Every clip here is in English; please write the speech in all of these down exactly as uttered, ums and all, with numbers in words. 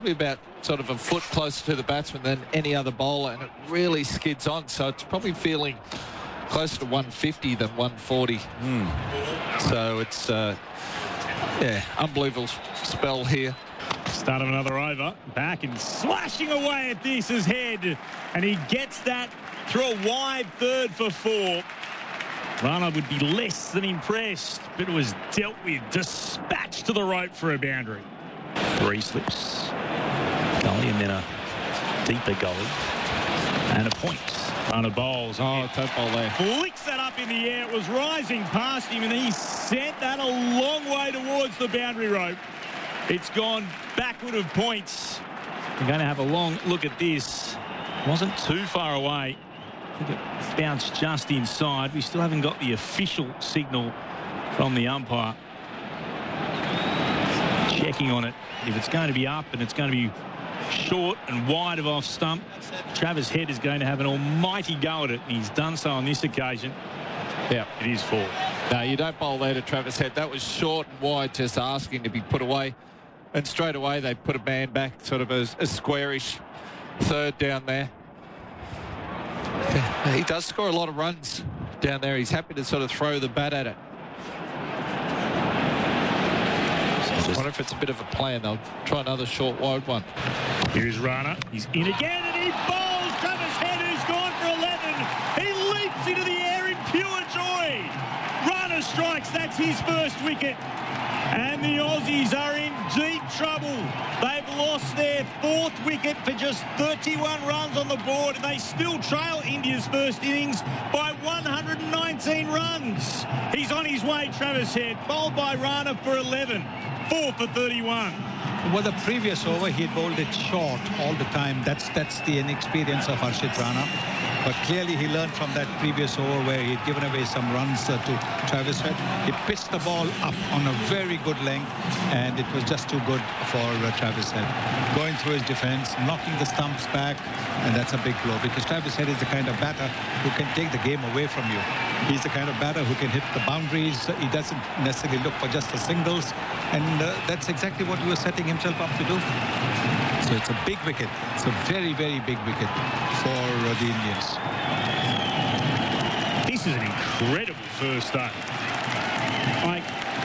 about sort of a foot closer to the batsman than any other bowler, and it really skids on. So it's probably feeling closer to one fifty than one forty. Mm. So it's, uh, yeah, unbelievable spell here. Start of another over. Back and slashing away at Theis's head. And he gets that through a wide third for four. Rana would be less than impressed, but it was dealt with, dispatched to the rope for a boundary. Three slips. Gully and then a deeper gully. And a point. Rana bowls. Oh, don't bowl there. Flicks that up in the air. It was rising past him, and he sent that a long way towards the boundary rope. It's gone backward of points. We're going to have a long look at this. Wasn't too far away. I think it bounced just inside. We still haven't got the official signal from the umpire. Checking on it. If it's going to be up and it's going to be short and wide of off stump, Travis Head is going to have an almighty go at it, and he's done so on this occasion. Yeah, it is four. No, you don't bowl there to Travis Head. That was short and wide, just asking to be put away. And straight away they put a man back, sort of a, a squarish third down there. Yeah, he does score a lot of runs down there. He's happy to sort of throw the bat at it. I wonder if it's a bit of a plan. They'll try another short wide one. Here's Rana. He's in again, and he bowls Travis Head, who's gone for eleven. He leaps into the air in pure joy. Rana strikes. That's his first wicket. And the Aussies are in deep trouble. They've lost their fourth wicket for just thirty-one runs on the board, and they still trail India's first innings by one hundred nineteen runs. He's on his way, Travis Head, bowled by Rana for eleven. Four for thirty-one. Well, the previous over, he had bowled it short all the time. That's that's the inexperience of Harshit Rana. But clearly he learned from that previous over where he'd given away some runs uh, to Travis Head. He pitched the ball up on a very good length, and it was just too good for uh, Travis Head. Going through his defense, knocking the stumps back, and that's a big blow, because Travis Head is the kind of batter who can take the game away from you. He's the kind of batter who can hit the boundaries. He doesn't necessarily look for just the singles, and uh, that's exactly what he was setting himself up to do. So it's a big wicket. It's a very, very big wicket for uh, the Indians. This is an incredible first day. I,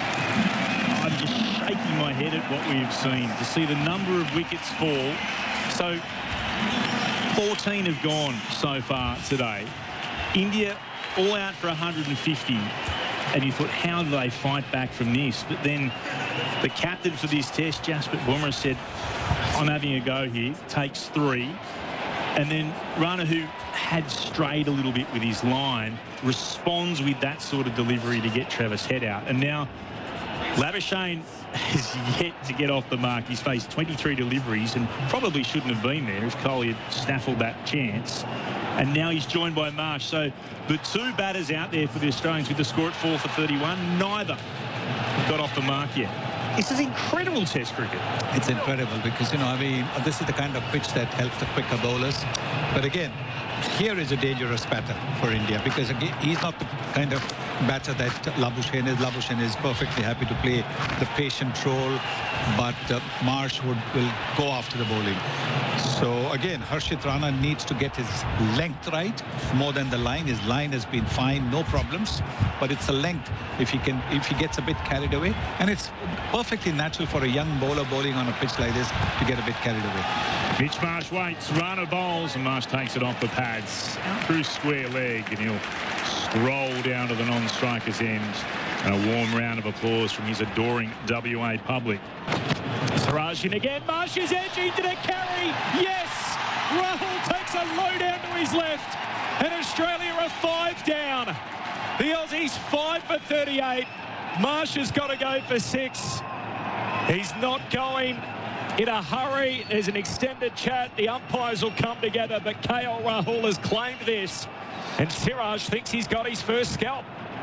I'm just shaking my head at what we've seen. To see the number of wickets fall. So fourteen have gone so far today. India all out for one hundred fifty. And you thought, how do they fight back from this? But then the captain for this test, Jasprit Bumrah, said, I'm having a go here, takes three. And then Rana, who had strayed a little bit with his line, responds with that sort of delivery to get Travis Head out. And now Labuschagne has yet to get off the mark. He's faced twenty-three deliveries and probably shouldn't have been there if Kohli had snaffled that chance. And now he's joined by Marsh. So the two batters out there for the Australians with the score at four for thirty-one, neither have got off the mark yet. This is incredible Test cricket. It's incredible because, you know, I mean, this is the kind of pitch that helps the quicker bowlers. But again, here is a dangerous batter for India, because again, he's not the kind of batter that Labuschagne is. Labuschagne is perfectly happy to play the patient role, but uh, Marsh would, will go after the bowling. So again, Harshit Rana needs to get his length right more than the line. His line has been fine, no problems, but it's the length. If he can, if he gets a bit carried away, and it's perfectly natural for a young bowler bowling on a pitch like this to get a bit carried away. Mitch Marsh waits, Rana bowls, and Marsh takes it off the pads out through square leg, and he'll stroll down to the non-striker's end. And a warm round of applause from his adoring W A public. Siraj in again. Marsh is edging. Did it carry? Yes! Rahul takes a low down to his left. And Australia are five down. The Aussies five for thirty-eight. Marsh has got to go for six. He's not going in a hurry. There's an extended chat. The umpires will come together, but K L Rahul has claimed this. And Siraj thinks he's got his first scalp.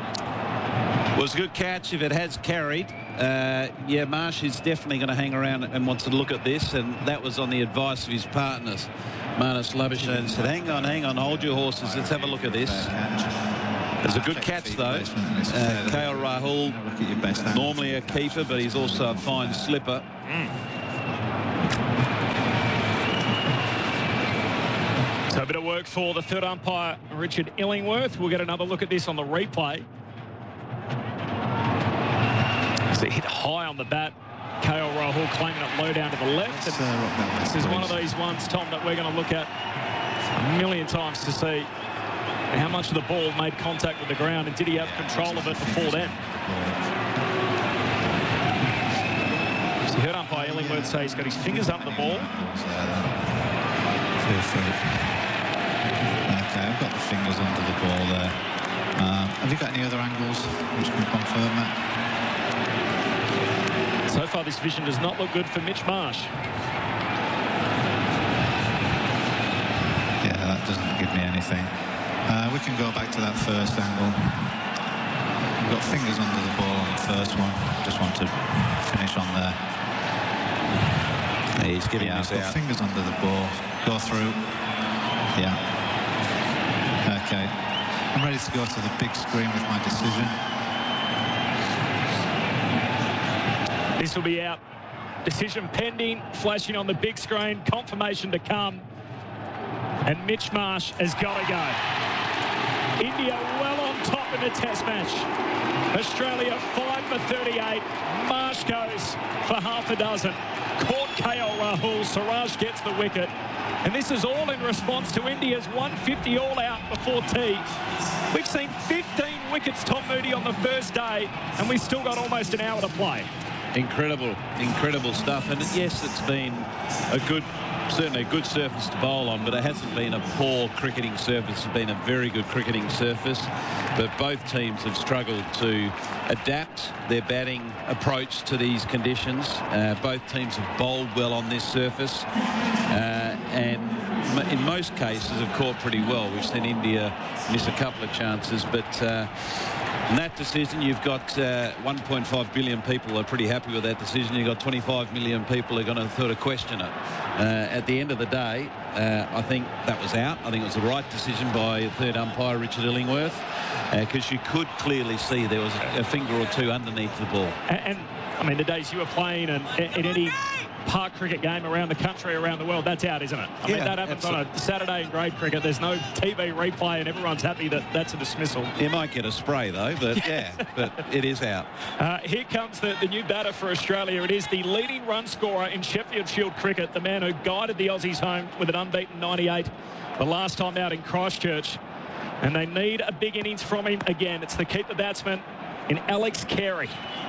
Was a good catch if it has carried. Uh, yeah, Marsh is definitely going to hang around and wants to look at this, and that was on the advice of his partners. Marnus Labuschagne said, hang on, hang on, hold your horses, let's have a look at this. It's a good catch, though. Uh, K L Rahul, normally a keeper, but he's also a fine slipper. Mm. work for the third umpire, Richard Illingworth. We'll get another look at this on the replay. So hit high on the bat. K L Rahul claiming it low down to the left. Let's, uh, this is one of these ones, Tom, that we're going to look at a million times to see how much of the ball made contact with the ground and did he have control of it before then. So you heard umpire Illingworth say he's got his fingers up the ball. Feel free. Okay, I've got the fingers under the ball there. Um, have you got any other angles which can confirm that? So far, this vision does not look good for Mitch Marsh. Yeah, that doesn't give me anything. Uh, we can go back to that first angle. We've got fingers under the ball on the first one. Just want to finish on there. Yeah, he's giving yeah, us I've got out. fingers under the ball. Go through. Yeah. Okay. I'm ready to go to the big screen with my decision. This will be out. Decision pending, flashing on the big screen, confirmation to come. And Mitch Marsh has got to go. India well on top in the test match. Australia five for thirty-eight. Marsh goes for half a dozen. Caught K L Rahul. Siraj gets the wicket. And this is all in response to India's one fifty all out before tea. We've seen fifteen wickets, Tom Moody, on the first day, and we've still got almost an hour to play. Incredible, incredible stuff. And yes, it's been a good, certainly a good surface to bowl on, but it hasn't been a poor cricketing surface. It's been a very good cricketing surface. But both teams have struggled to adapt their batting approach to these conditions. Uh, both teams have bowled well on this surface. Uh, and in most cases have caught pretty well. We've seen India miss a couple of chances, but uh, in that decision, you've got uh, one point five billion people are pretty happy with that decision. You've got twenty-five million people who are going to sort of question it. Uh, at the end of the day, uh, I think that was out. I think it was the right decision by third umpire Richard Illingworth, because uh, you could clearly see there was a finger or two underneath the ball. And, and I mean, the days you were playing and in any park cricket game around the country, around the world, that's out, isn't it? I Yeah, mean, that happens absolutely. on a Saturday in grade cricket. There's no T V replay and everyone's happy that that's a dismissal. You might get a spray, though, but yeah, but it is out. Uh, here comes the, the new batter for Australia. It is the leading run scorer in Sheffield Shield cricket, the man who guided the Aussies home with an unbeaten ninety-eight the last time out in Christchurch. And they need a big innings from him again. It's the keeper batsman in Alex Carey.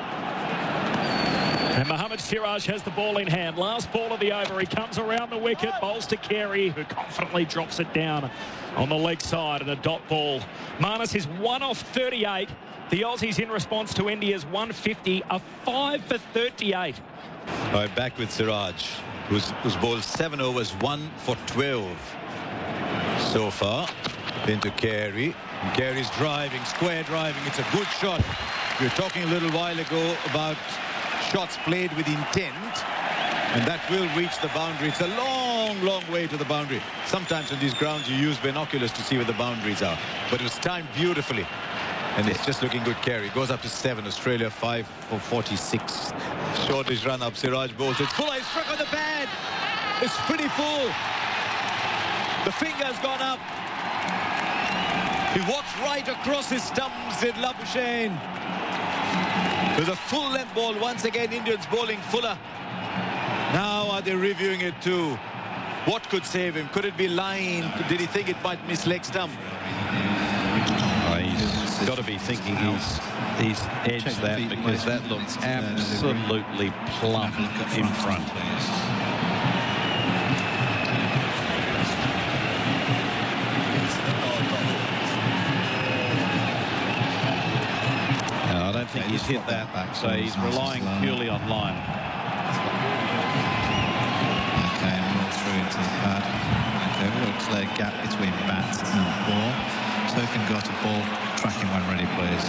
And Mohammad Siraj has the ball in hand. Last ball of the over. He comes around the wicket, bowls to Carey, who confidently drops it down on the leg side and a dot ball. Marnus is one off thirty-eight. The Aussies in response to India's one fifty, a five for thirty-eight. All right, back with Siraj, who's, who's bowled seven overs, one for twelve so far. Into Carey. And Carey's driving, square driving. It's a good shot. We were talking a little while ago about shots played with intent, and that will reach the boundary. It's a long, long way to the boundary. Sometimes on these grounds you use binoculars to see where the boundaries are, but it was timed beautifully, and it's just looking good. Carey goes up to seven. Australia five for forty-six. Shortish run up. Siraj bowls. It's full. He's struck on the pad. It's pretty full. The finger's gone up. He walks right across his stumps in Labuschagne. There's a full length ball. Once again, Indians bowling fuller. Now are they reviewing it too? What could save him? Could it be line? Did he think it might miss leg stump? Oh, he's got to be thinking he's, he's edged that, because that looks absolutely plump in front. I don't think he's hit that back, so he's relying purely on line. Okay, and roll through into the pad. Okay, we've got a clear gap between bat and ball, so we can go to ball tracking when ready, please.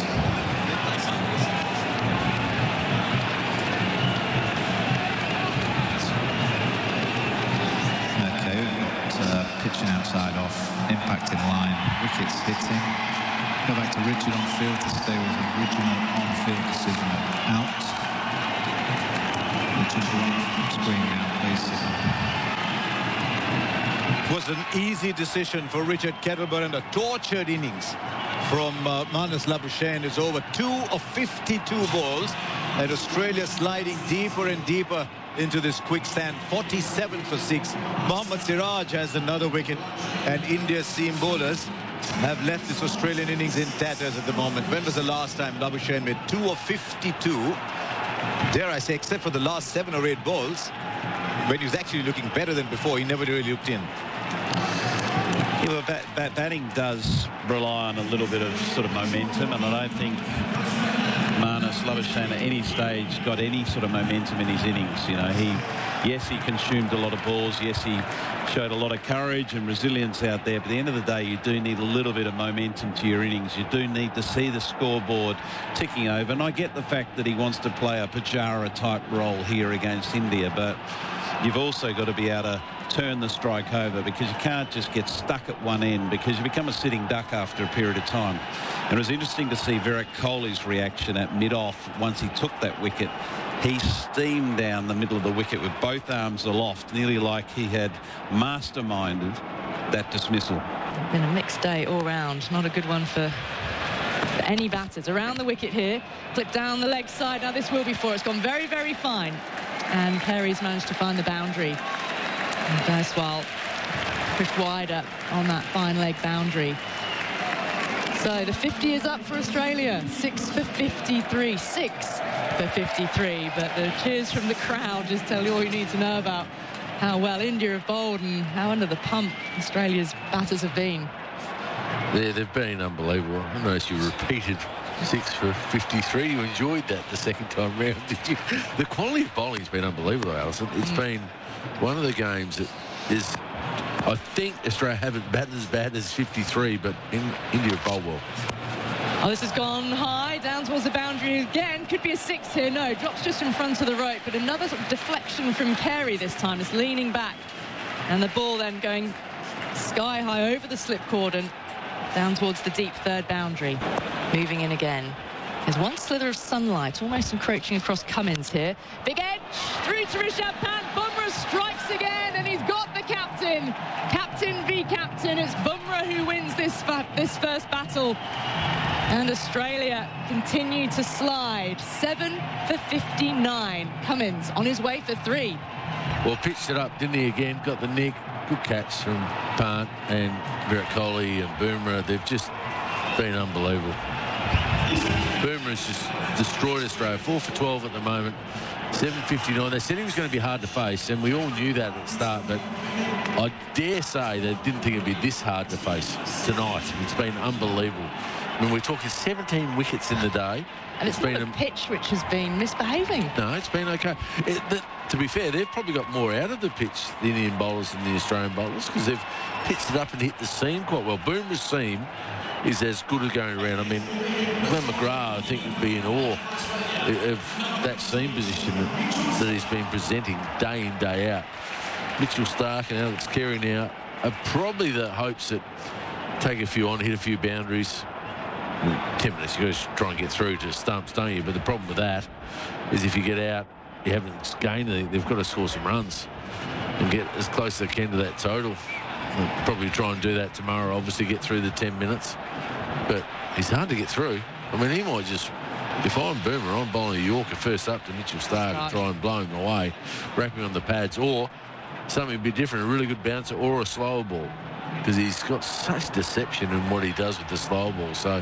Okay, we've got uh, pitching outside off, impact in line, wickets hitting. Go back to Richard on field to stay with the original on-field decision of out. Richard, on screen now, please. was an easy decision for Richard Kettleby, and a tortured innings from uh, Marnus Labuschagne. Is over two of fifty-two balls, and Australia sliding deeper and deeper into this quicksand. Forty-seven for six. Mohammad Siraj has another wicket, and India's seam bowlers have left this Australian innings in tatters at the moment. When was the last time Labuschagne made two of fifty-two? Dare I say, except for the last seven or eight balls, when he was actually looking better than before, he never really looked in. Yeah, well, bat, bat, batting does rely on a little bit of sort of momentum, and I don't think Marnus Labuschagne at any stage got any sort of momentum in his innings. You know, he, yes, he consumed a lot of balls. Yes, he showed a lot of courage and resilience out there. But at the end of the day, you do need a little bit of momentum to your innings. You do need to see the scoreboard ticking over. And I get the fact that he wants to play a Pujara-type role here against India, but you've also got to be able to turn the strike over, because you can't just get stuck at one end, because you become a sitting duck after a period of time. And it was interesting to see Virat Kohli's reaction at mid-off once he took that wicket. He steamed down the middle of the wicket with both arms aloft, nearly like he had masterminded that dismissal. Been a mixed day all round. Not a good one for any batters. Around the wicket here, clipped down the leg side. Now this will be four. It's gone very, very fine. And Carey's managed to find the boundary. And Gaiswal pushed wider on that fine leg boundary. So the fifty is up for Australia. Six for fifty-three. Six for fifty-three. But the cheers from the crowd just tell you all you need to know about how well India have bowled and how under the pump Australia's batters have been. Yeah, they've been unbelievable. I noticed you repeated six for fifty-three. You enjoyed that the second time round, did you? The quality of bowling has been unbelievable, Alison. It's mm. been one of the games that is, I think Australia haven't batted as bad as fifty-three, but in India bowled well. Oh, this has gone high, down towards the boundary again. Could be a six here. No, drops just in front of the rope, but another sort of deflection from Carey this time. It's leaning back, and the ball then going sky high over the slip cordon, down towards the deep third boundary. Moving in again. There's one slither of sunlight almost encroaching across Cummins here. Big edge through to Rishabh Pant. Bumrah strikes again, and he's got the captain. Captain v captain. It's Bumrah who wins this this first battle. And Australia continue to slide. Seven for fifty-nine. Cummins on his way for three. Well, pitched it up, didn't he, again? Got the nick. Good catch from Pant and Virat Kohli and Bumrah. They've just been unbelievable. Bumrah's just destroyed Australia. Four for twelve at the moment. seven fifty-nine. They said he was going to be hard to face, and we all knew that at the start, but I dare say they didn't think it'd be this hard to face tonight. It's been unbelievable. I mean, we're talking seventeen wickets in the day. And it's, it's been a pitch which has been misbehaving. No, it's been okay. It, the, to be fair, they've probably got more out of the pitch, the Indian bowlers than the Australian bowlers, because they've pitched it up and hit the seam quite well. Boomer's seam is as good as going around. I mean, Glenn McGrath, I think, would be in awe of that seam position that, that he's been presenting day in, day out. Mitchell Starc and Alex Carey now are probably the hopes that take a few on, hit a few boundaries. ten minutes, you've got to try and get through to stumps, don't you? But the problem with that is if you get out, you haven't gained anything. They've got to score some runs and get as close as they can to that total. They'll probably try and do that tomorrow, obviously get through the ten minutes. But he's hard to get through. I mean, he might just, if I'm Boomer, I'm bowling a Yorker first up to Mitchell Starc and try and blow him away, wrap him on the pads, or something a bit different, a really good bouncer or a slower ball. Because he's got such deception in what he does with the slow ball. So,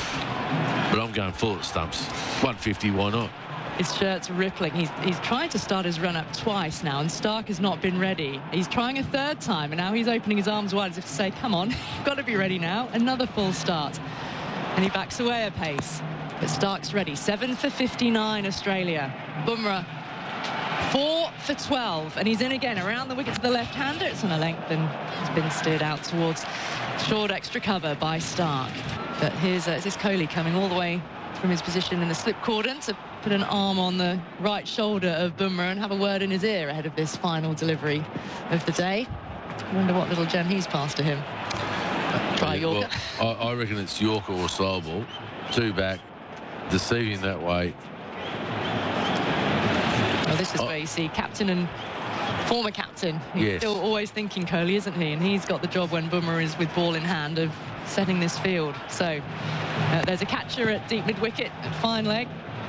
but I'm going full at stumps. one fifty, why not? His shirt's rippling. He's, he's trying to start his run-up twice now, and Starc has not been ready. He's trying a third time, and now he's opening his arms wide as if to say, come on, you've got to be ready now. Another full start. And he backs away a pace. But Starc's ready. seven for fifty-nine, Australia. Bumrah, four for twelve, and he's in again around the wicket to the left-hander. It's on a length and has been steered out towards short extra cover by Starc. But here's uh, this Kohli coming all the way from his position in the slip cordon to put an arm on the right shoulder of Bumrah and have a word in his ear ahead of this final delivery of the day. I wonder what little gem he's passed to him. Try yeah, Yorker. Well, I, I reckon it's Yorker or slow ball. Two back, deceiving that way. Well, this is oh. where you see captain and former captain. He's Yes. still always thinking Kohli, isn't he? And he's got the job when Bumrah is with ball in hand of setting this field. So uh, there's a catcher at deep mid-wicket at fine leg.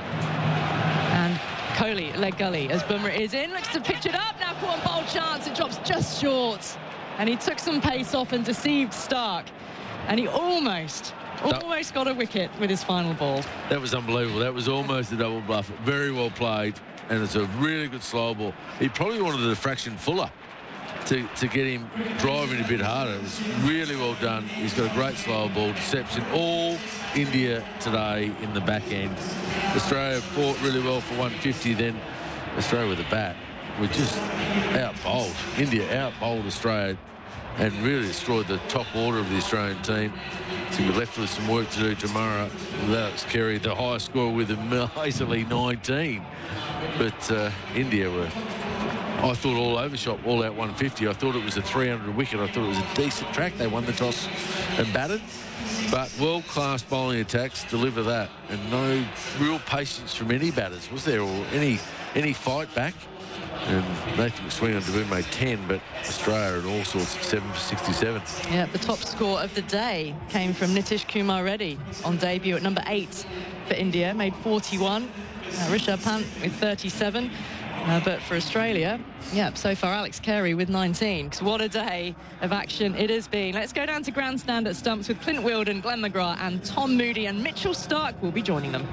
And Kohli, leg gully, as Bumrah is in. Looks to pitch it up. Now caught on bold chance. It drops just short. And he took some pace off and deceived Stark. And he almost, That- almost got a wicket with his final ball. That was unbelievable. That was almost a double bluff. Very well played, and it's a really good slow ball. He probably wanted a fraction fuller to, to get him driving a bit harder. It was really well done. He's got a great slow ball deception. All India today in the back end. Australia fought really well for one fifty. Then Australia with a bat were just out bowled. India out bowled Australia and really destroyed the top order of the Australian team. So we're left with some work to do tomorrow. Alex Carey, the highest score with a miserly nineteen. But uh, India were, I thought, all over shot, all out one fifty. I thought it was a three hundred wicket. I thought it was a decent track. They won the toss and batted. But world-class bowling attacks deliver that. And no real patience from any batters, was there? Or any any fight back? And Nathan McSween on debut made ten, but Australia and all sorts at seven for sixty-seven. Yeah, the top score of the day came from Nitish Kumar Reddy on debut at number eight for India, made forty-one. Uh, Rishabh Pant with thirty-seven. Uh, but for Australia, yeah, so far Alex Carey with nineteen. Because what a day of action it has been. Let's go down to grandstand at stumps with Clint Wilden, Glenn McGrath and Tom Moody, and Mitchell Stark will be joining them.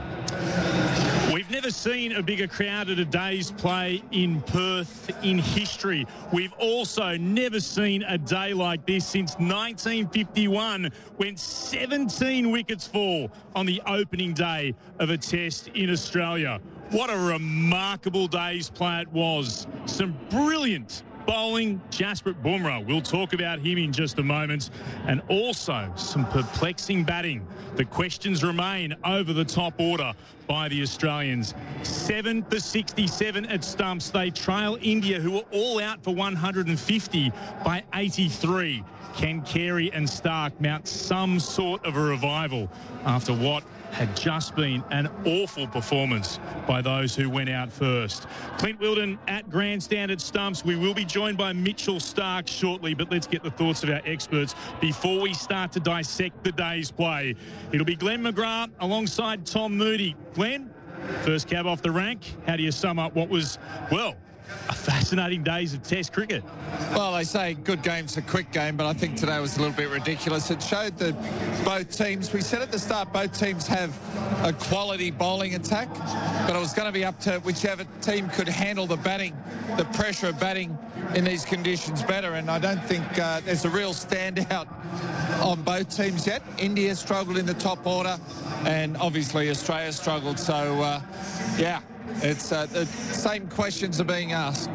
We've never seen a bigger crowd at a day's play in Perth in history. We've also never seen a day like this since nineteen fifty-one, when seventeen wickets fall on the opening day of a test in Australia. What a remarkable day's play it was. Some brilliant bowling. Jasprit Bumrah, we'll talk about him in just a moment. And also some perplexing batting. The questions remain over the top order by the Australians. seven for sixty-seven at stumps. They trail India, who were all out for one hundred fifty, by eighty-three. Can Carey and Stark mount some sort of a revival after what had just been an awful performance by those who went out first? Clint Wilden at grandstand at stumps. We will be joined by Mitchell Stark shortly, but let's get the thoughts of our experts before we start to dissect the day's play. It'll be Glenn McGrath alongside Tom Moody. Glenn, first cab off the rank. How do you sum up what was, well, a fascinating days of Test cricket? Well, they say good game's a quick game, but I think today was a little bit ridiculous. It showed that both teams, we said at the start, both teams have a quality bowling attack, but it was going to be up to whichever team could handle the batting, the pressure of batting in these conditions better. And I don't think uh, there's a real standout on both teams yet. India struggled in the top order, and obviously Australia struggled. So, uh, yeah. It's uh, the same questions are being asked.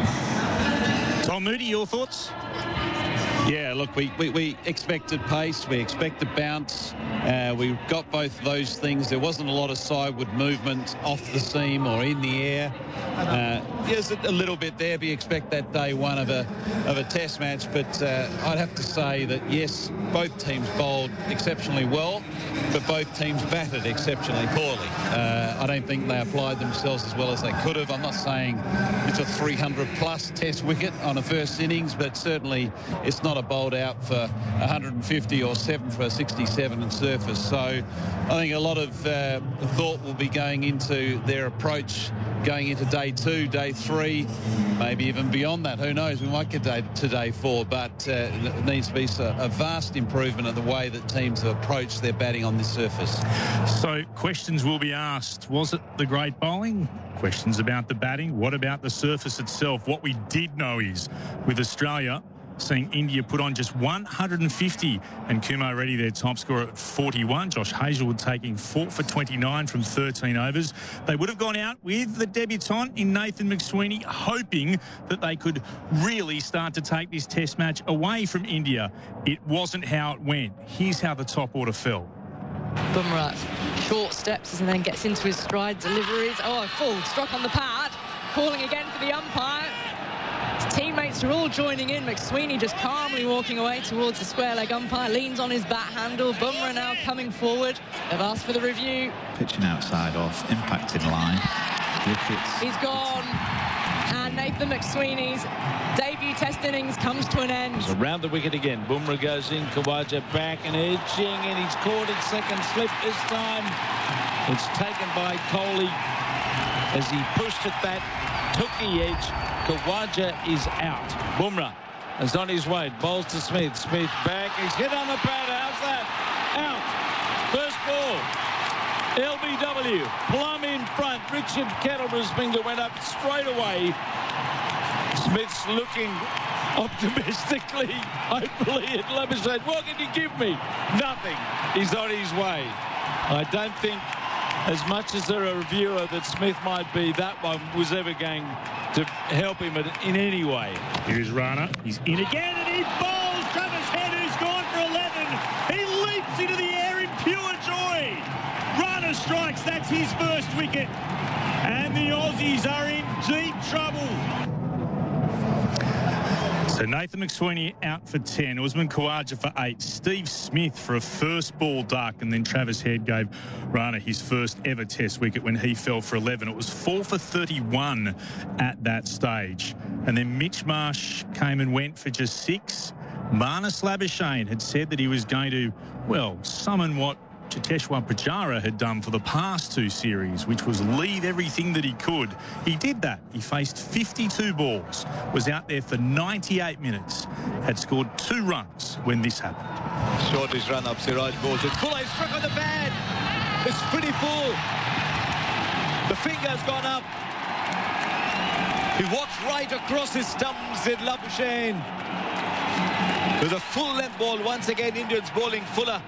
Tom Moody, your thoughts? Yeah, look, we, we, we expected pace, we expected bounce. Uh, we got both of those things. There wasn't a lot of sideward movement off the seam or in the air. Uh, there's a, a little bit there, but you expect that day one of a of a test match. But uh, I'd have to say that, yes, both teams bowled exceptionally well, but both teams batted exceptionally poorly. Uh, I don't think they applied themselves as well as they could have. I'm not saying it's a three hundred plus test wicket on a first innings, but certainly it's not a bowled out for one hundred fifty or seven for a sixty-seven and surface. So I think a lot of uh, thought will be going into their approach going into day two, day three, maybe even beyond that. Who knows? We might get day, to day four, but uh, it needs to be a vast improvement in the way that teams have approached their batting on this surface. So questions will be asked. Was it the great bowling? Questions about the batting. What about the surface itself? What we did know is, with Australia seeing India put on just one hundred fifty and Kumar Reddy, their top scorer, at forty-one. Josh Hazlewood taking four for twenty-nine from thirteen overs. They would have gone out with the debutant in Nathan McSweeney, hoping that they could really start to take this test match away from India. It wasn't how it went. Here's how the top order fell. Bumrah short steps and then gets into his stride deliveries. Oh, a full struck on the pad. Calling again for the umpire. His teammates are all joining in. McSweeney just calmly walking away towards the square leg umpire. Leans on his bat handle. Bumrah now coming forward. They've asked for the review. Pitching outside off, impact in line. Wickets. He's gone. And Nathan McSweeney's debut test innings comes to an end. Around the wicket again. Bumrah goes in. Khawaja back and edging, and he's caught it second slip this time. It's taken by Kohli as he pushed at that, took the edge. Khawaja is out. Bumrah is on his way. Bowls to Smith. Smith back. He's hit on the pad. How's that? Out. First ball. L B W. Plum in front. Richard Kettlebr's finger went up straight away. Smith's looking optimistically, hopefully, at Labuschagne. What can you give me? Nothing. He's on his way. I don't think, as much as a reviewer that Smith might be, that one was ever going to help him in any way. Here's Rana. He's in again, and he bowls Travis Head, who's gone for eleven. He leaps into the air in pure joy. Rana strikes. That's his first wicket. And the Aussies are in deep trouble. So Nathan McSweeney out for ten, Usman Khawaja for eight, Steve Smith for a first ball duck, and then Travis Head gave Rana his first ever test wicket when he fell for eleven. It was four for thirty-one at that stage. And then Mitch Marsh came and went for just six. Marnus Labuschagne had said that he was going to, well, summon what Cheteshwar Pujara had done for the past two series, which was leave everything that he could. He did that. He faced fifty-two balls, was out there for ninety-eight minutes, had scored two runs when this happened. Shortish run up, Siraj bowls it. Fuller is struck on the pad. It's pretty full. The finger's gone up. He walks right across his stumps in Labuschagne. With a full length ball, once again Indians bowling Fuller.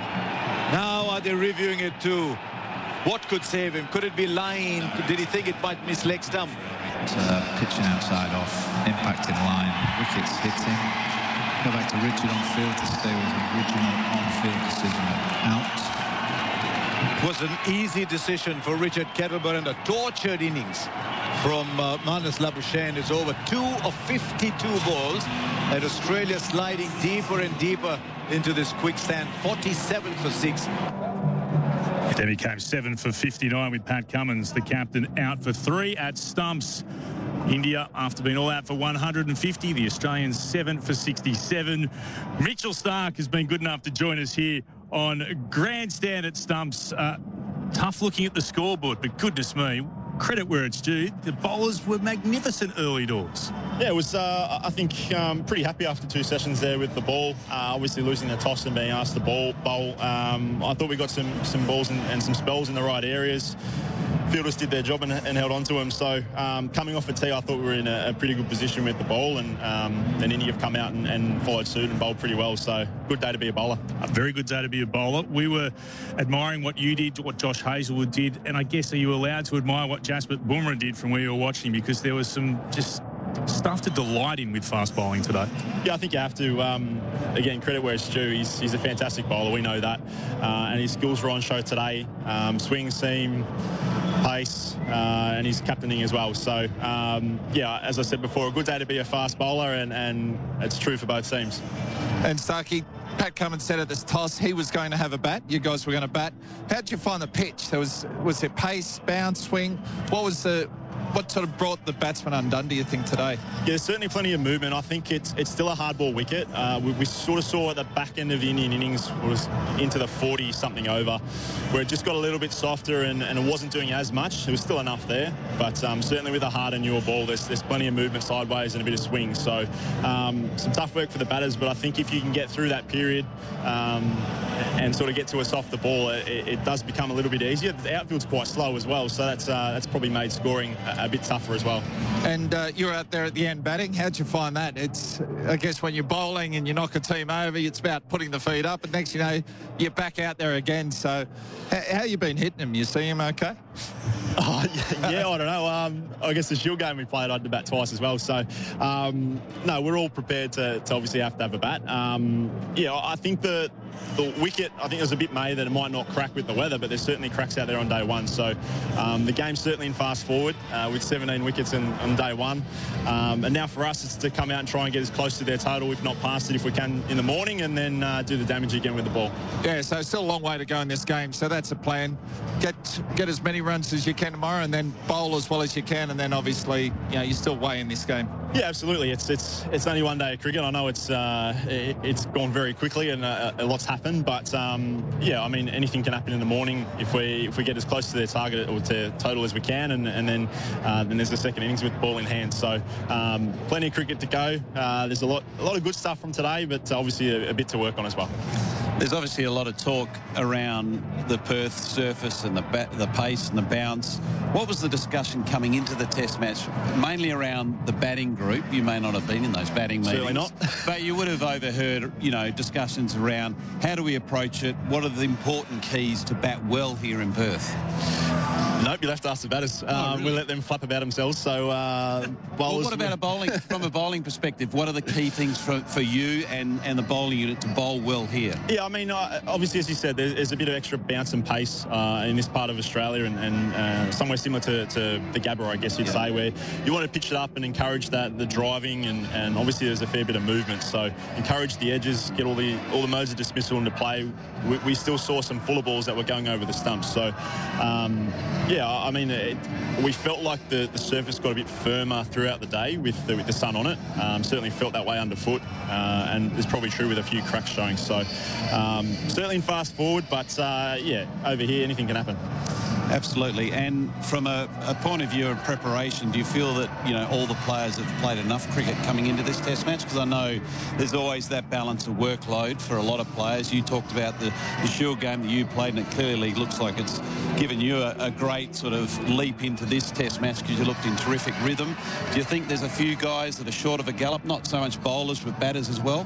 Now are they reviewing it too? What could save him? Could it be line? Did he think it might miss leg stump? Uh, pitching outside off, impacting line, wickets hitting. Go back to rigid on field to stay with the original on-field decision out. It was an easy decision for Richard Kettleborough, and a tortured innings from uh, Marnus Labuschagne. Is over two of fifty-two balls, and Australia sliding deeper and deeper into this quicksand. forty-seven for six. Then he came seven for fifty-nine with Pat Cummins, the captain, out for three at stumps. India, after being all out for one hundred fifty, the Australians seven for sixty-seven. Mitchell Starc has been good enough to join us here on Grandstand at stumps. Uh, tough looking at the scoreboard, but goodness me, credit where it's due. The bowlers were magnificent early doors. Yeah, it was, uh, I think, um, pretty happy after two sessions there with the ball. Uh, obviously losing the toss and being asked to bowl. bowl. Um, I thought we got some, some balls and, and some spells in the right areas. Fielders did their job and, and held on to them. So um, coming off a tee, I thought we were in a, a pretty good position with the ball, and um, then India have come out and, and followed suit and bowled pretty well. So good day to be a bowler. A very good day to be a bowler. We were admiring what you did, what Josh Hazlewood did, and I guess are you allowed to admire what Jasprit Bumrah did from where you were watching, because there was some just stuff to delight in with fast bowling today. Yeah, I think you have to. Um, again, credit where it's due. He's, he's a fantastic bowler. We know that. Uh, and his skills were on show today. Um, swing, seam, pace, uh, and he's captaining as well. So, um, yeah, as I said before, a good day to be a fast bowler, and, and it's true for both teams. And Starkey, Pat Cummins said at this toss he was going to have a bat. You guys were going to bat. How did you find the pitch? There was was it pace, bounce, swing? What was the what sort of brought the batsman undone, do you think, today? Yeah, there's certainly plenty of movement. I think it's it's still a hard ball wicket. Uh, we, we sort of saw at the back end of the Indian innings was into the forty something over, where it just got a little bit softer and, and it wasn't doing as much. There was still enough there, but um, certainly with a harder, newer ball, there's there's plenty of movement sideways and a bit of swing. So um, some tough work for the batters, but I think if you can get through that period um, and sort of get to a softer ball, it, it does become a little bit easier. The outfield's quite slow as well, so that's uh, that's probably made scoring a, a bit tougher as well. And uh, you were out there at the end batting. How'd you find that? It's, I guess, when you're bowling and you knock a team over, it's about putting the feet up, and next you know, you're back out there again. So how, how you been hitting them? You see him okay? Oh, yeah, yeah, I don't know. Um, I guess the Shield game we played, I had to bat twice as well. So, um, no, we're all prepared to, to obviously have to have a bat. Um, yeah, I think the the wicket, I think there's a bit may that it might not crack with the weather, but there's certainly cracks out there on day one. So um, the game's certainly in fast forward uh, with seventeen wickets in, on day one. Um, and now for us, it's to come out and try and get as close to their total, if not past it, if we can in the morning, and then uh, do the damage again with the ball. Yeah, so still a long way to go in this game. So that's a plan. Get get as many runs as you can tomorrow, and then bowl as well as you can, and then obviously, you know, you're still way in this game. Yeah, absolutely. It's it's it's only one day of cricket. I know it's uh, it, it's gone very quickly and uh, a lot's happened, but um, yeah, I mean, anything can happen in the morning if we if we get as close to their target or to total as we can, and and then uh, then there's the second innings with the ball in hand. So um, plenty of cricket to go. Uh, there's a lot a lot of good stuff from today, but obviously a, a bit to work on as well. There's obviously a lot of talk around the Perth surface and the ba- the pace and the bounce. What was the discussion coming into the Test match? Mainly around the batting group. You may not have been in those batting meetings. Certainly not. But you would have overheard, you know, discussions around how do we approach it? What are the important keys to bat well here in Perth? Nope, you'll have to ask the batters. Um, oh, really? We'll let them flap about themselves. So, uh, well, what about a bowling from a bowling perspective? What are the key things for, for you and, and the bowling unit to bowl well here? Yeah, I mean, uh, obviously, as you said, there's, there's a bit of extra bounce and pace uh, in this part of Australia, and, and uh, somewhere similar to, to the Gabba, I guess you'd yeah. say, where you want to pitch it up and encourage that the driving, and, and obviously there's a fair bit of movement. So encourage the edges, get all the all the modes of dismissal into play. We, we still saw some fuller balls that were going over the stumps. So, um, yeah, I mean, it, we felt like the, the surface got a bit firmer throughout the day with the, with the sun on it. Um, certainly felt that way underfoot, uh, and it's probably true with a few cracks showing. So um, certainly in fast forward, but uh, yeah, over here anything can happen. Absolutely. And from a, a point of view of preparation, do you feel that, you know, all the players have played enough cricket coming into this Test match? Because I know there's always that balance of workload for a lot of players. You talked about the, the Shield game that you played, and it clearly looks like it's given you a, a great sort of leap into this Test match because you looked in terrific rhythm. Do you think there's a few guys that are short of a gallop, not so much bowlers but batters as well?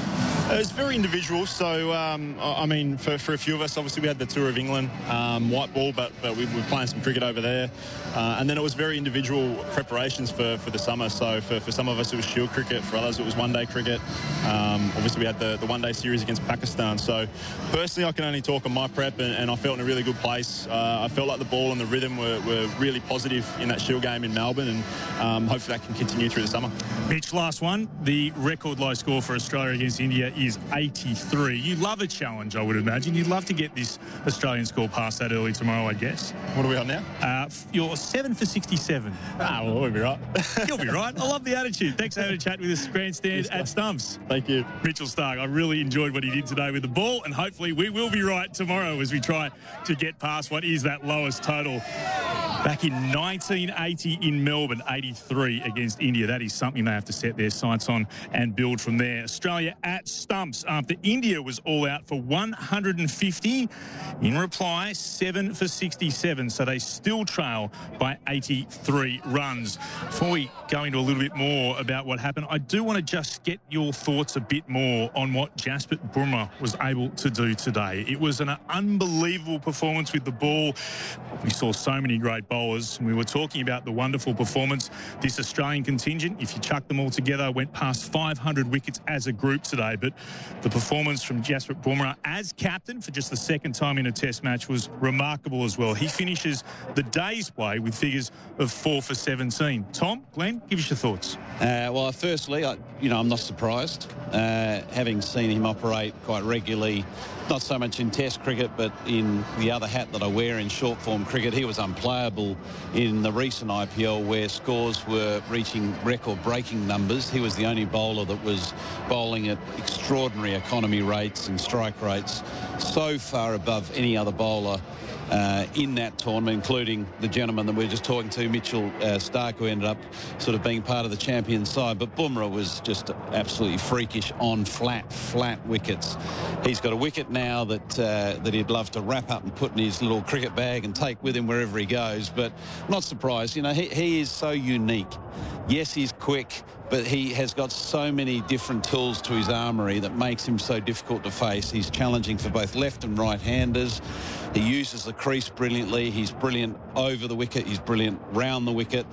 It's very individual. So, um, I mean, for, for a few of us, obviously we had the Tour of England um, white ball, but, but we were playing some cricket over there. Uh, and then it was very individual preparations for, for the summer. So for, for some of us, it was Shield cricket. For others, it was one-day cricket. Um, obviously, we had the, the one-day series against Pakistan. So personally, I can only talk on my prep, and, and I felt in a really good place. Uh, I felt like the ball and the rhythm were, were really positive in that Shield game in Melbourne, and um, hopefully that can continue through the summer. Mitch, last one. The record low score for Australia against India is eighty-three. You love a challenge, I would imagine. You'd love to get this Australian score past that early tomorrow, I guess. What are we on now? Uh, you're seven for sixty-seven. Ah, well, we'll be right. You'll be right. I love the attitude. Thanks for having a chat with us, Grandstand at Stumps. Thank you. Mitchell Starc, I really enjoyed what he did today with the ball, and hopefully we will be right tomorrow as we try to get past what is that lowest total. Back in nineteen eighty in Melbourne, eighty-three against India. That is something they have to set their sights on and build from there. Australia at Stumps after India was all out for one hundred fifty. In reply, seven for sixty-seven. So they still trail by eighty-three runs. Before we go into a little bit more about what happened, I do want to just get your thoughts a bit more on what Jasprit Bumrah was able to do today. It was an unbelievable performance with the ball. We saw so many great bowlers, and we were talking about the wonderful performance. This Australian contingent, if you chuck them all together, went past five hundred wickets as a group today. But the performance from Jasprit Bumrah as captain for just the second time in a Test match was remarkable as well. He finishes the day's play with figures of four for seventeen. Tom, Glenn, give us your thoughts. Uh, well, firstly, I, you know, I'm not surprised, uh, having seen him operate quite regularly, not so much in Test cricket, but in the other hat that I wear in short form cricket. He was unplayable in the recent I P L where scores were reaching record-breaking numbers. He was the only bowler that was bowling at extraordinary economy rates and strike rates, so far above any other bowler Uh, in that tournament, including the gentleman that we were just talking to, Mitchell uh, Starc, who ended up sort of being part of the champion side. But Bumrah was just absolutely freakish on flat, flat wickets. He's got a wicket now that uh, that he'd love to wrap up and put in his little cricket bag and take with him wherever he goes. But not surprised. You know, he, he is so unique. Yes, he's quick, but he has got so many different tools to his armoury that makes him so difficult to face. He's challenging for both left and right-handers. He uses the crease brilliantly. He's brilliant over the wicket. He's brilliant round the wicket.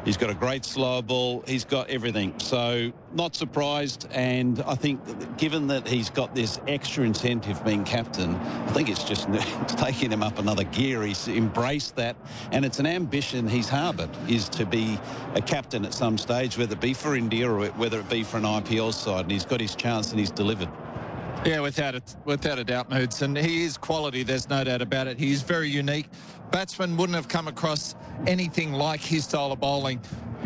He's got a great slow ball. He's got everything. So not surprised. And I think given that he's got this extra incentive being captain, I think it's just taking him up another gear. He's embraced that. And it's an ambition he's harboured, is to be a captain at some stage, whether it be for India or whether it be for an I P L side. And he's got his chance and he's delivered. Yeah, without a, without a doubt, Moods. And he is quality, there's no doubt about it. He is very unique. Batsmen wouldn't have come across anything like his style of bowling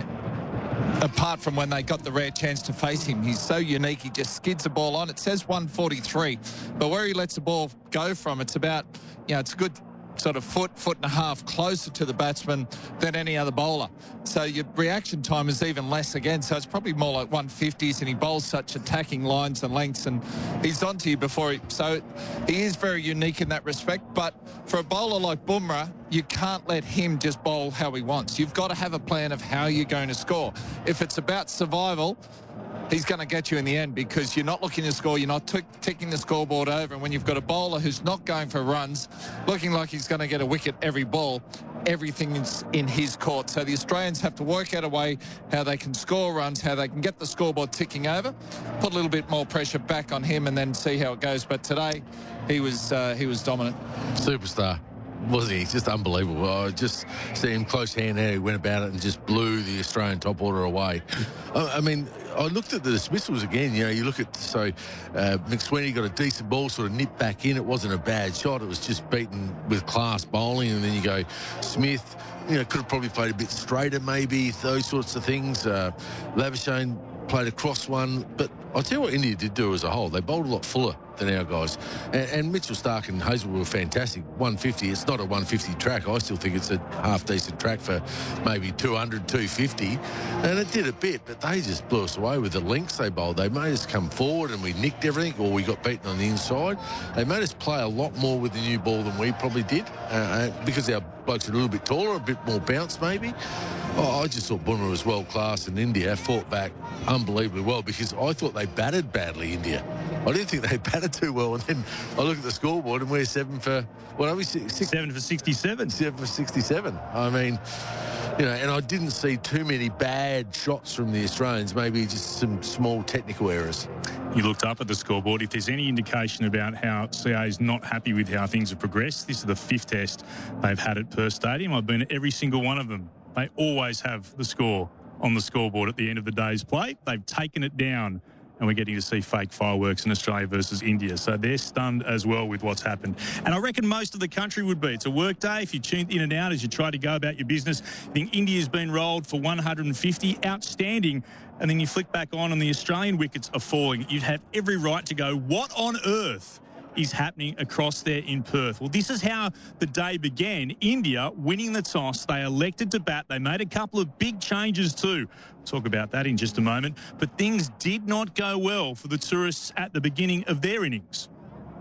apart from when they got the rare chance to face him. He's so unique, he just skids the ball on. It says one forty-three, but where he lets the ball go from, it's about, you know, it's a good sort of foot, foot and a half closer to the batsman than any other bowler. So your reaction time is even less again. So it's probably more like one fifties, and he bowls such attacking lines and lengths, and he's onto you before he... So he is very unique in that respect. But for a bowler like Bumrah, you can't let him just bowl how he wants. You've got to have a plan of how you're going to score. If it's about survival, he's going to get you in the end, because you're not looking to score, you're not t- ticking the scoreboard over. And when you've got a bowler who's not going for runs, looking like he's going to get a wicket every ball, everything is in his court. So the Australians have to work out a way how they can score runs, how they can get the scoreboard ticking over, put a little bit more pressure back on him, and then see how it goes. But today, he was uh, he was dominant. Superstar. Wasn't he? Just unbelievable. I just see him close hand how he went about it and just blew the Australian top order away. I, I mean, I looked at the dismissals again. You know, you look at, so uh, McSweeney got a decent ball, sort of nipped back in. It wasn't a bad shot. It was just beaten with class bowling. And then you go, Smith, you know, could have probably played a bit straighter maybe, those sorts of things. Uh, Labuschagne played a cross one. But I'll tell you what India did do as a whole. They bowled a lot fuller than our guys. And, and Mitchell Starc and Hazlewood were fantastic. one fifty, it's not a one fifty track. I still think it's a half-decent track for maybe two hundred, two fifty. And it did a bit, but they just blew us away with the links they bowled. They made us come forward and we nicked everything, or we got beaten on the inside. They made us play a lot more with the new ball than we probably did, uh, because our blokes are a little bit taller, a bit more bounce maybe. Oh, I just thought Bumrah was world-class, and India fought back unbelievably well, because I thought they batted badly, India. I didn't think they batted too well, and then I look at the scoreboard and we're seven for, what are we? Six, six, seven for sixty-seven. Seven for sixty-seven. I mean, you know, and I didn't see too many bad shots from the Australians, maybe just some small technical errors. You looked up at the scoreboard. If there's any indication about how C A is not happy with how things have progressed, this is the fifth test they've had at Perth Stadium. I've been at every single one of them. They always have the score on the scoreboard at the end of the day's play. They've taken it down, and we're getting to see fake fireworks in Australia versus India. So they're stunned as well with what's happened. And I reckon most of the country would be. It's a work day. If you tuned in and out as you try to go about your business, I think India's been rolled for one hundred fifty. Outstanding. And then you flick back on and the Australian wickets are falling. You'd have every right to go, what on earth is happening across there in Perth? Well, this is how the day began. India winning the toss. They elected to bat. They made a couple of big changes too. We'll talk about that in just a moment. But things did not go well for the tourists at the beginning of their innings.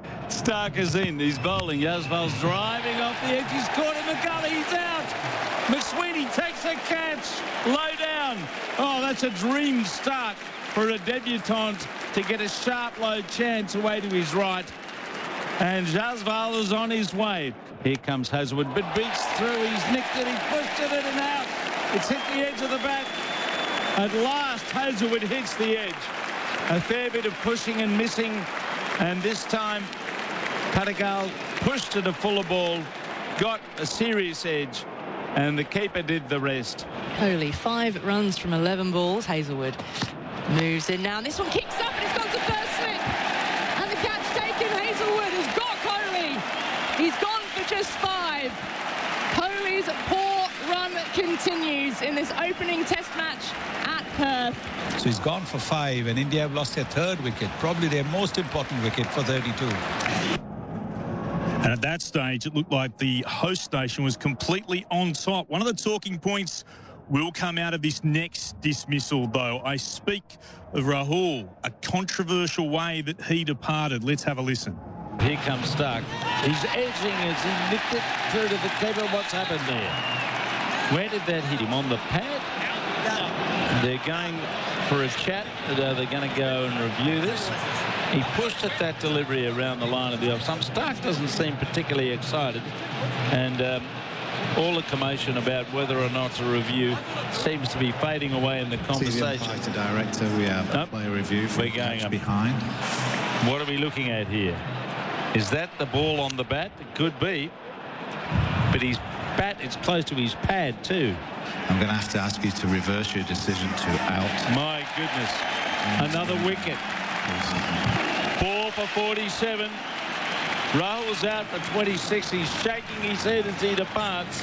Starc is in. He's bowling. Yasval's driving off the edge. He's caught him. McGully. He's out. McSweeney takes a catch. Low down. Oh, that's a dream start for a debutant to get a sharp low chance away to his right. And Jasval is on his way. Here comes Hazlewood, but beats through. He's nicked it. He's pushed it in and out. It's hit the edge of the bat. At last, Hazlewood hits the edge. A fair bit of pushing and missing. And this time, Patagal pushed to the fuller ball, got a serious edge, and the keeper did the rest. Kohli, five runs from eleven balls. Hazlewood moves in now. And this one kicks up and it's gone to first slip. And the catch taken. Hazlewood has got Kohli. He's gone for just five. Kohli's poor run continues in this opening test match at Perth. So he's gone for five, and India have lost their third wicket, probably their most important wicket for thirty-two. And at that stage, it looked like the host nation was completely on top. One of the talking points will come out of this next dismissal, though. I speak of Rahul, a controversial way that he departed. Let's have a listen. Here comes Starc. He's edging as he nicked it through to the keeper. What's happened there? Where did that hit him? On the pad? They're going for a chat. Are they going to go and review this? He pushed at that delivery around the line of the off stump. Starc doesn't seem particularly excited. And um, all the commotion about whether or not to review seems to be fading away in the T V conversation. umpire to director, we have a Nope. player review for We're going up. behind. What are we looking at here? Is that the ball on the bat? It could be. But his bat, it's close to his pad too. I'm going to have to ask you to reverse your decision to out. My goodness. Another wicket. Four for forty-seven. Rahul's out for twenty-six. He's shaking his head as he departs.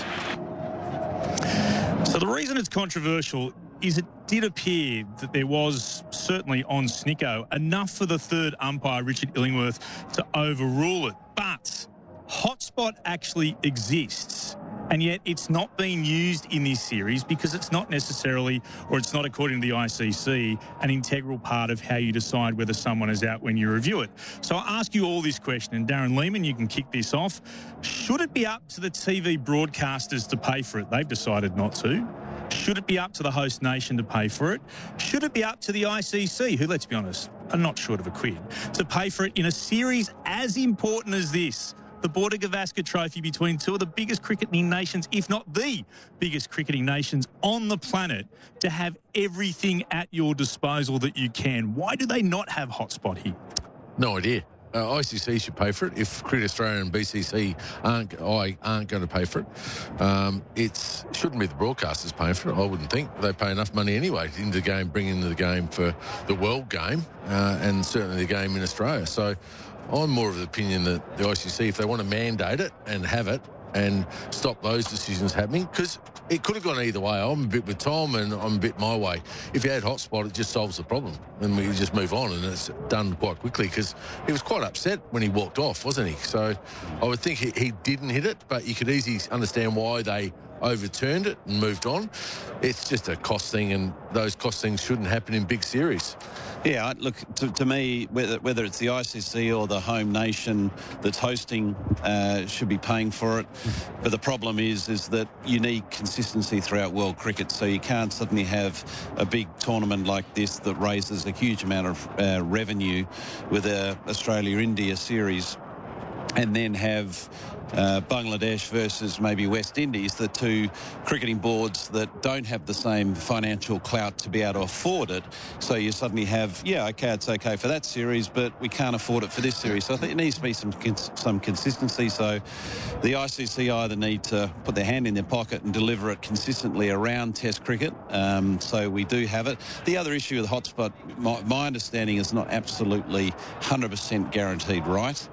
So the reason it's controversial is it did appear that there was, certainly on Snicko, enough for the third umpire, Richard Illingworth, to overrule it. But hotspot actually exists, and yet it's not being used in this series because it's not necessarily, or it's not according to the I C C, an integral part of how you decide whether someone is out when you review it. So I ask you all this question, and Darren Lehman, you can kick this off. Should it be up to the T V broadcasters to pay for it? They've decided not to. Should it be up to the host nation to pay for it? Should it be up to the I C C, who, let's be honest, are not short of a quid, to pay for it in a series as important as this? The Border Gavaskar Trophy between two of the biggest cricketing nations, if not the biggest cricketing nations on the planet, to have everything at your disposal that you can. Why do they not have hotspot here? No idea. Uh, I C C should pay for it. If Cricket Australia and B C C aren't, I aren't going to pay for it, um, it shouldn't be the broadcasters paying for it. I wouldn't think. They pay enough money anyway into the game, bring into the game for the world game uh, and certainly the game in Australia. So I'm more of the opinion that the I C C, if they want to mandate it and have it and stop those decisions happening, because it could have gone either way. I'm a bit with Tom and I'm a bit my way. If you had hotspot, it just solves the problem and we just move on, and it's done quite quickly, because he was quite upset when he walked off, wasn't he? So I would think he, he didn't hit it, but you could easily understand why they overturned it and moved on. It's just a cost thing, and those cost things shouldn't happen in big series. Yeah, look, to, to me, whether, whether it's the I C C or the home nation that's hosting uh, should be paying for it. But the problem is, is that you need consistency throughout world cricket, so you can't suddenly have a big tournament like this that raises a huge amount of uh, revenue with a Australia-India series, and then have uh, Bangladesh versus maybe West Indies, the two cricketing boards that don't have the same financial clout to be able to afford it. So you suddenly have, yeah, okay, it's okay for that series, but we can't afford it for this series. So I think it needs to be some some consistency. So the I C C either need to put their hand in their pocket and deliver it consistently around Test cricket. Um, so we do have it. The other issue with hotspot, my, my understanding is not absolutely one hundred percent guaranteed right.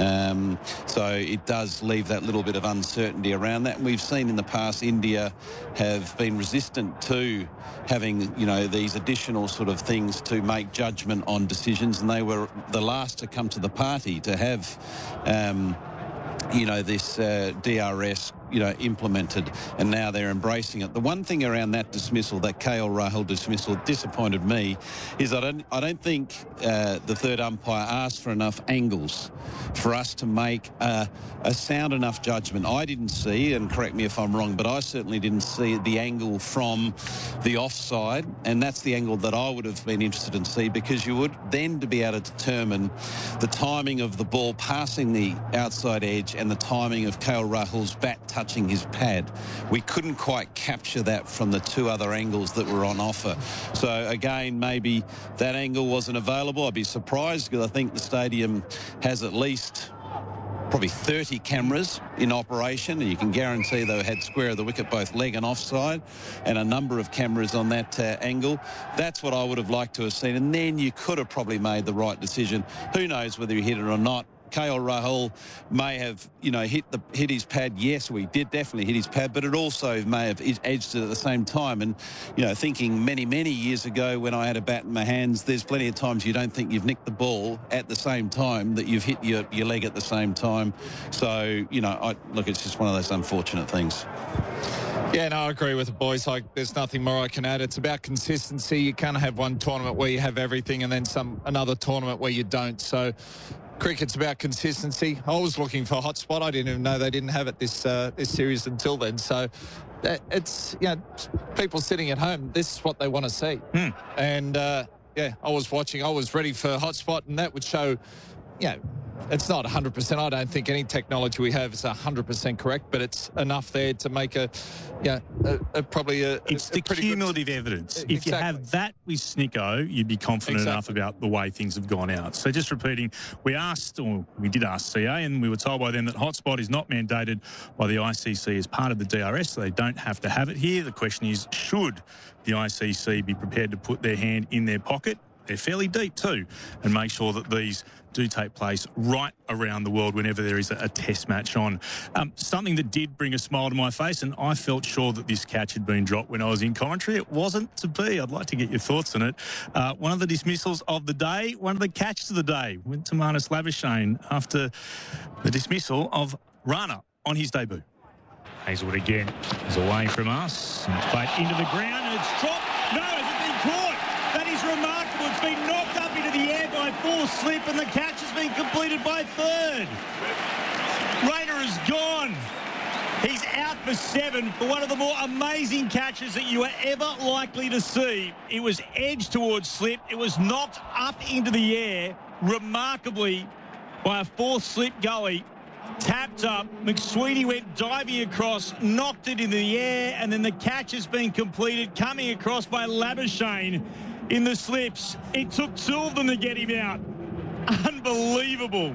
Um, so it does leave that little bit of uncertainty around that. And we've seen in the past India have been resistant to having, you know, these additional sort of things to make judgment on decisions, and they were the last to come to the party to have um, you know, this uh, D R S, you know, implemented, and now they're embracing it. The one thing around that dismissal, that K L Rahul dismissal, disappointed me, is I don't, I don't think uh, the third umpire asked for enough angles for us to make a, a sound enough judgment. I didn't see, and correct me if I'm wrong, but I certainly didn't see the angle from the offside, and that's the angle that I would have been interested in see, because you would then to be able to determine the timing of the ball passing the outside edge and the timing of K L Rahul's bat touching his pad. We couldn't quite capture that from the two other angles that were on offer. So again, maybe that angle wasn't available. I'd be surprised, because I think the stadium has at least probably thirty cameras in operation, and you can guarantee they had square of the wicket, both leg and offside, and a number of cameras on that uh, angle. That's what I would have liked to have seen, and then you could have probably made the right decision. Who knows whether he hit it or not. K L Rahul may have, you know, hit the hit his pad. Yes, we did definitely hit his pad, but it also may have edged it at the same time. And, you know, thinking many, many years ago when I had a bat in my hands, there's plenty of times you don't think you've nicked the ball at the same time that you've hit your, your leg at the same time. So, you know, I, look, it's just one of those unfortunate things. Yeah, no, I agree with the boys. Like, there's nothing more I can add. It's about consistency. You can't have one tournament where you have everything and then some another tournament where you don't. So cricket's about consistency. I was looking for a hotspot. I didn't even know they didn't have it this uh, this series until then. So that, it's, you know, people sitting at home, this is what they want to see. Hmm. And, uh, yeah, I was watching. I was ready for a hotspot, and that would show, you know, it's not one hundred percent. I don't think any technology we have is one hundred percent correct, but it's enough there to make a, yeah, a, a, probably a It's a, the a pretty cumulative good, evidence. Exactly. If you have that with Snicko, you'd be confident Exactly. enough about the way things have gone out. So just repeating, we asked, or we did ask C A, and we were told by them that hotspot is not mandated by the I C C as part of the D R S, so they don't have to have it here. The question is, should the I C C be prepared to put their hand in their pocket? They're fairly deep too, and make sure that these do take place right around the world whenever there is a, a test match on. Um, something that did bring a smile to my face, and I felt sure that this catch had been dropped when I was in commentary. It wasn't to be. I'd like to get your thoughts on it. Uh, one of the dismissals of the day, one of the catches of the day, went to Marnus Labuschagne after the dismissal of Rana on his debut. Hazelwood again is away from us. And it's played into the ground and it's dropped. No, has it been caught? That is remarkable. It's been knocked up into the air by fourth slip and the catch has been completed by third. Rayner is gone. He's out for seven for one of the more amazing catches that you are ever likely to see. It was edged towards slip. It was knocked up into the air remarkably by a fourth slip gully. Tapped up, McSweeney went diving across, knocked it into the air, and then the catch has been completed, coming across by Labuschagne in the slips. It took two of them to get him out. Unbelievable.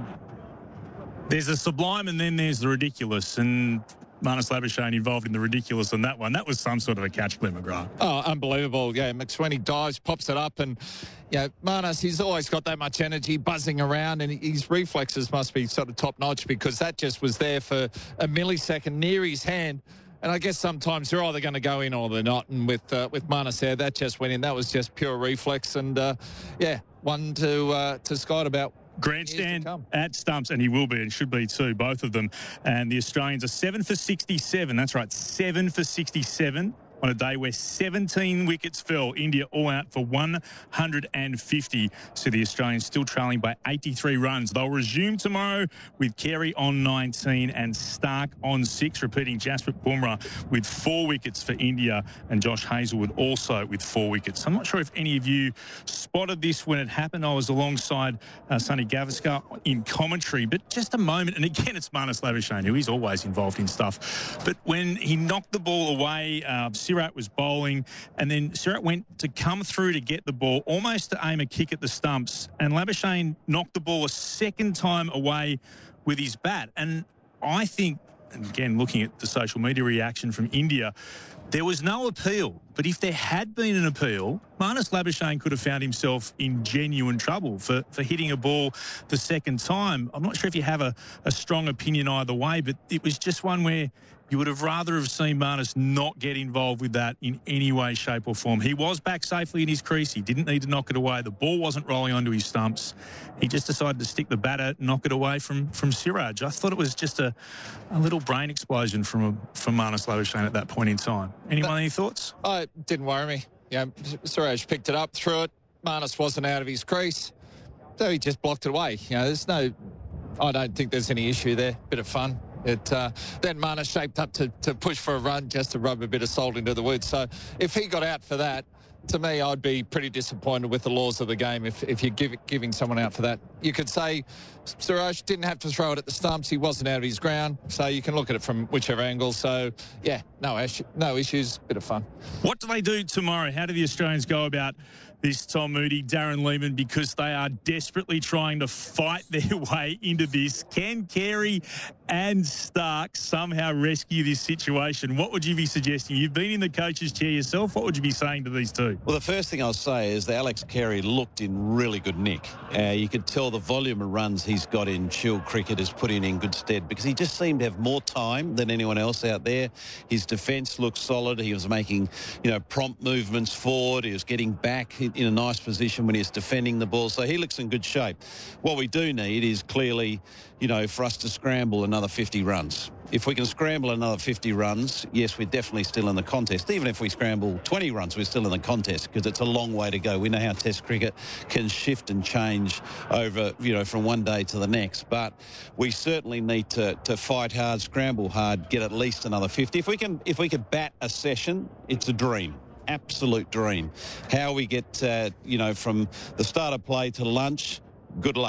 There's a sublime and then there's the ridiculous, and Marnus Labuschagne involved in the ridiculous on that one. That was some sort of a catch, Glenn McGrath. Oh, unbelievable. Yeah, McSweeney dives, pops it up, and, you know, Marnus, he's always got that much energy buzzing around, and his reflexes must be sort of top-notch because that just was there for a millisecond near his hand. And I guess sometimes they're either going to go in or they're not. And with uh, with Marnus there, that just went in. That was just pure reflex. And, uh, yeah, one to, uh, to Scott about grandstand at stumps, and he will be and should be too, both of them. And the Australians are seven for sixty-seven. That's right, seven for sixty-seven on a day where seventeen wickets fell. India all out for one hundred fifty. So the Australians still trailing by eighty-three runs. They'll resume tomorrow with Carey on nineteen and Stark on six. Repeating, Jasprit Bumrah with four wickets for India and Josh Hazelwood also with four wickets. I'm not sure if any of you spotted this when it happened. I was alongside uh, Sonny Gavaskar in commentary, but just a moment. And again, it's Marnus Labuschagne, who is always involved in stuff. But when he knocked the ball away, uh, Sirat was bowling, and then Sirat went to come through to get the ball, almost to aim a kick at the stumps, and Labuschagne knocked the ball a second time away with his bat. And I think, and again, looking at the social media reaction from India, there was no appeal. But if there had been an appeal, Marnus Labuschagne could have found himself in genuine trouble for, for hitting a ball the second time. I'm not sure if you have a, a strong opinion either way, but it was just one where you would have rather have seen Marnus not get involved with that in any way, shape or form. He was back safely in his crease. He didn't need to knock it away. The ball wasn't rolling onto his stumps. He just decided to stick the bat out and knock it away from, from Siraj. I thought it was just a, a little brain explosion from, a, from Marnus Labuschagne at that point in time. Anyone, any thoughts? Oh, it didn't worry me. Yeah, Siraj picked it up, threw it. Marnus wasn't out of his crease, so he just blocked it away. You know, there's no, I don't think there's any issue there. Bit of fun. It, uh, then Marnus shaped up to, to push for a run just to rub a bit of salt into the wood. So if he got out for that, to me, I'd be pretty disappointed with the laws of the game if, if you're give, giving someone out for that. You could say Siraj didn't have to throw it at the stumps. He wasn't out of his ground. So you can look at it from whichever angle. So, yeah, no, issue, no issues. Bit of fun. What do they do tomorrow? How do the Australians go about this, Tom Moody, Darren Lehman, because they are desperately trying to fight their way into this? Can Carey and Stark somehow rescue this situation? What would you be suggesting? You've been in the coach's chair yourself. What would you be saying to these two? Well, the first thing I'll say is that Alex Carey looked in really good nick. Uh, you could tell the volume of runs he's got in Shield cricket has put him in good stead because he just seemed to have more time than anyone else out there. His defence looked solid. He was making, you know, prompt movements forward. He was getting back in, in a nice position when he was defending the ball. So he looks in good shape. What we do need is clearly, you know, for us to scramble another fifty runs. If we can scramble another fifty runs, yes, we're definitely still in the contest. Even if we scramble twenty runs, we're still in the contest because it's a long way to go. We know how Test cricket can shift and change over, you know, from one day to the next. But we certainly need to, to fight hard, scramble hard, get at least another fifty. If we can, if we could bat a session, it's a dream. Absolute dream. How we get, uh, you know, from the start of play to lunch, good luck.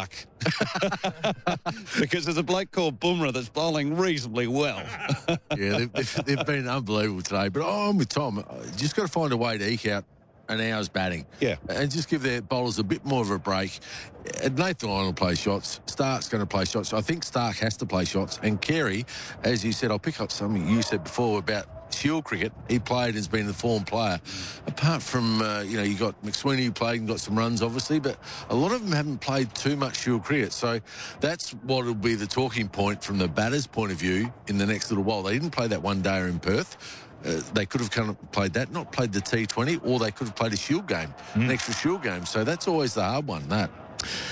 Because there's a bloke called Bumrah that's bowling reasonably well. Yeah, they've, they've, they've been unbelievable today. But oh, I'm with Tom. You just got to find a way to eke out an hour's batting. Yeah. And just give their bowlers a bit more of a break. Nathan Lyon will play shots. Stark's going to play shots. I think Stark has to play shots. And Carey, as you said, I'll pick up something you said before about Shield cricket. He played and has been the form player. Apart from, uh, you know, you got McSweeney who played and got some runs, obviously, but a lot of them haven't played too much Shield cricket. So that's what will be the talking point from the batter's point of view in the next little while. They didn't play that one day in Perth. Uh, they could have kind of played that, not played the T twenty, or they could have played a Shield game, mm. an extra Shield game. So that's always the hard one, that.